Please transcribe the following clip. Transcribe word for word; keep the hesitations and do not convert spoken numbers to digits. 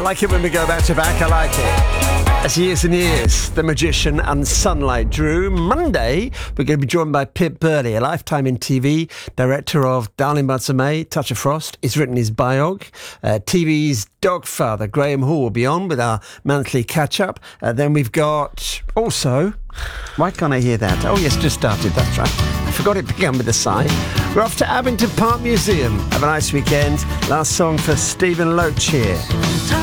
like it when we go back to back. I like it. It's years and years. The Magician and Sunlight Drew. Monday, we're going to be joined by Pip Burley, a lifetime in T V, director of Darling Buds of May, Touch of Frost. He's written his biog. Uh, T V's Dogfather, Graham Hall, will be on with our monthly catch-up. Uh, then we've got also... Why can't I hear that? Oh, yes, just started. That's right. I forgot it began with a sigh. We're off to Abington Park Museum. Have a nice weekend. Last song for Stephen Loach here.